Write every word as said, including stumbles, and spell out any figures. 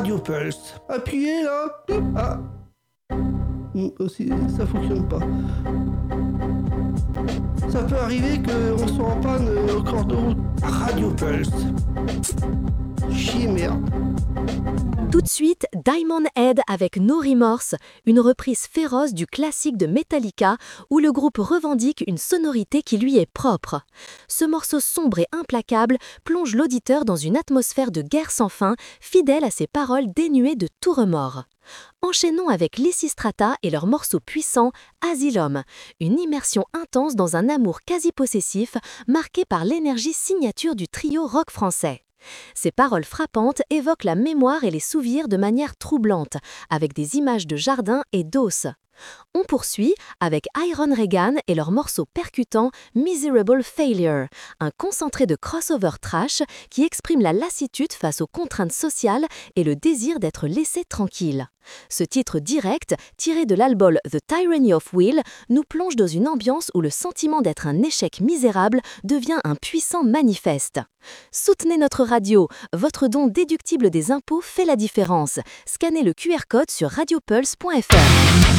Radio Pulse. Appuyez là. Ah. Hmm, aussi, ça fonctionne pas. Ça peut arriver qu'on soit en panne euh, au cours de route. Radio Pulse. Chier merde. Tout de suite, Diamond Head avec No Remorse, une reprise féroce du classique de Metallica où le groupe revendique une sonorité qui lui est propre. Ce morceau sombre et implacable plonge l'auditeur dans une atmosphère de guerre sans fin, fidèle à ses paroles dénuées de tout remords. Enchaînons avec Lysistrata et leur morceau puissant Asylum, une immersion intense dans un amour quasi possessif marqué par l'énergie signature du trio rock français. Ces paroles frappantes évoquent la mémoire et les souvenirs de manière troublante, avec des images de jardin et d'os. On poursuit avec Iron Reagan et leur morceau percutant Miserable Failure, un concentré de crossover trash qui exprime la lassitude face aux contraintes sociales et le désir d'être laissé tranquille. Ce titre direct, tiré de l'album The Tyranny of Will, nous plonge dans une ambiance où le sentiment d'être un échec misérable devient un puissant manifeste. Soutenez notre radio, votre don déductible des impôts fait la différence. Scannez le Q R code sur radiopulse point f r.